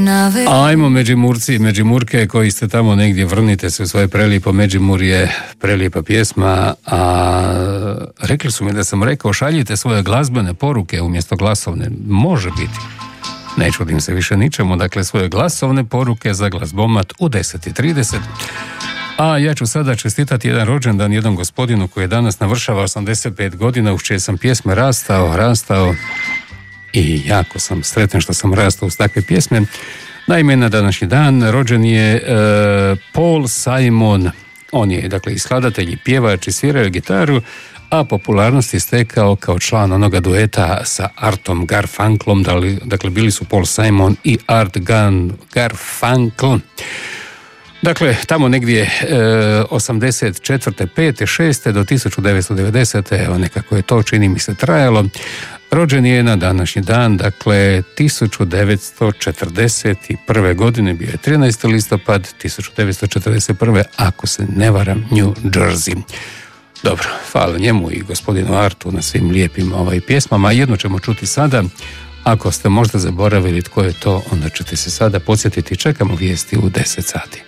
Ajmo Međimurci i Međimurke koji ste tamo negdje, vrnite se u svoje prelijepo Međimurje, prelijepa pjesma, a rekli su mi da sam rekao šaljite svoje glazbene poruke umjesto glasovne. Može biti. Ne čudim se više ničemu, dakle svoje glasovne poruke za Glazbomat u 10:30. A ja ću sada čestitati jedan rođendan jednom gospodinu koji je danas navršava 85 godina, uz čije sam pjesme rastao i jako sam sretan što sam rastao uz takve pjesme. Naime, na današnji dan rođen je Paul Simon. On je dakle i skladatelj i pjevač i svirao gitaru, a popularnost je stekao kao član onoga dueta sa Artom Garfunkelom, dakle bili su Paul Simon i Art Garfunkel. Dakle, tamo negdje 84. 5. 6. do 1990. Evo nekako je to, čini mi se, trajalo. Rođen je na današnji dan, dakle 1941. godine, bio je 13. listopad 1941. ako se ne varam, New Jersey. Dobro, hvala njemu i gospodinu Artu na svim lijepim pjesmama. Jedno ćemo čuti sada. Ako ste možda zaboravili tko je to, onda ćete se sada podsjetiti. Čekamo vijesti u 10 sati.